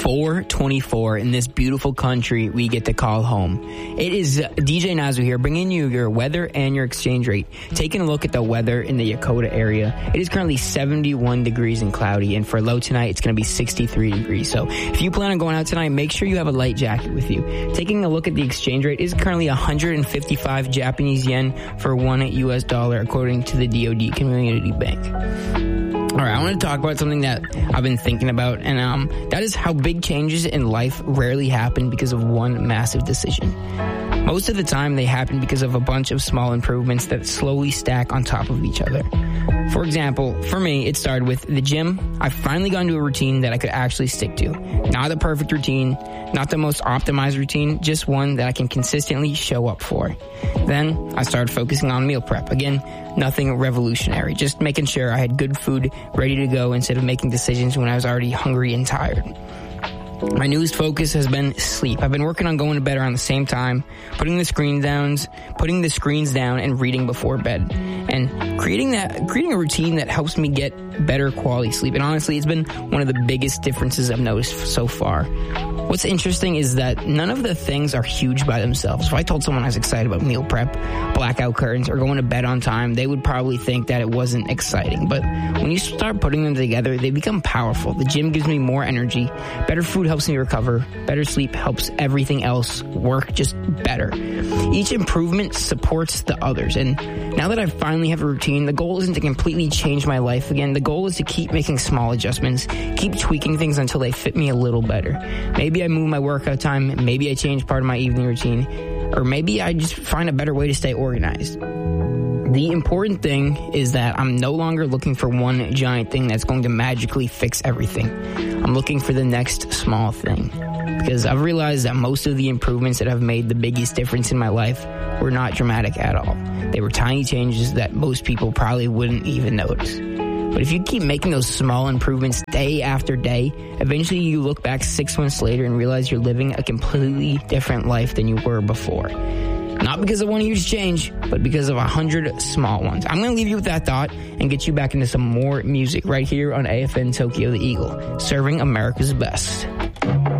4:24 in this beautiful country we get to call home. It is DJ Nazu here, bringing you your weather and your exchange rate. Taking a look at the weather in the Yakota area. It is currently 71 degrees and cloudy, and for low tonight, it's going to be 63 degrees. So if you plan on going out tonight, make sure you have a light jacket with you. Taking a look at the exchange rate, it is currently 155 Japanese yen for $1 US, according to the DoD Community Bank. All right, I want to talk about something that I've been thinking about, and that is how big changes in life rarely happen because of one massive decision. Most of the time, they happen because of a bunch of small improvements that slowly stack on top of each other. For example, for me, it started with the gym. I've finally gotten to a routine that I could actually stick to. Not the perfect routine, not the most optimized routine, just one that I can consistently show up for. Then I started focusing on meal prep. Again, nothing revolutionary, just making sure I had good food ready to go instead of making decisions when I was already hungry and tired. My newest focus has been sleep. I've been working on going to bed around the same time, putting the screens down and reading before bed, and creating a routine that helps me get better quality sleep. And honestly, it's been one of the biggest differences I've noticed so far. What's interesting is that none of the things are huge by themselves. If I told someone I was excited about meal prep, blackout curtains, or going to bed on time, they would probably think that it wasn't exciting. But when you start putting them together, they become powerful. The gym gives me more energy. Better food helps me recover. Better sleep helps everything else work just better. Each improvement supports the others. And now that I finally have a routine, the goal isn't to completely change my life again. The goal is to keep making small adjustments, keep tweaking things until they fit me a little better. Maybe I move my workout time, maybe I change part of my evening routine, or maybe I just find a better way to stay organized. The important thing is that I'm no longer looking for one giant thing that's going to magically fix everything. I'm looking for the next small thing, because I've realized that most of the improvements that have made the biggest difference in my life were not dramatic at all. They were tiny changes that most people probably wouldn't even notice. But if you keep making those small improvements day after day, eventually you look back 6 months later and realize you're living a completely different life than you were before. Not because of one huge change, but because of 100 small ones. I'm going to leave you with that thought and get you back into some more music right here on AFN Tokyo the Eagle, serving America's best.